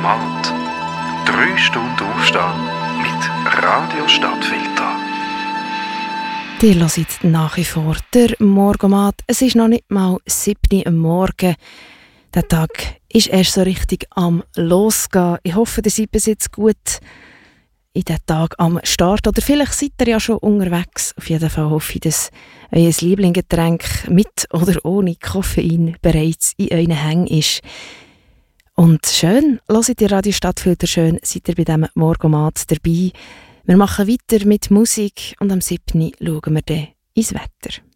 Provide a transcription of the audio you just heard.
Morgomat. 3 Stunden Aufstehen mit Radio Stadtfilter. Ihr hört nach wie vor der Morgomat. Es ist noch nicht mal 7 Uhr am Morgen. Der Tag ist erst so richtig am Losgehen. Ich hoffe, ihr seid bis jetzt gut in diesen Tag am Start. Oder vielleicht seid ihr ja schon unterwegs. Auf jeden Fall hoffe ich, dass euer Lieblingsgetränk mit oder ohne Koffein bereits in euren Hängen ist. Und schön, hört ihr Radio Stadtfilter, schön seid ihr bei diesem Morgomat dabei. Wir machen weiter mit Musik und am 7. schauen wir dann ins Wetter.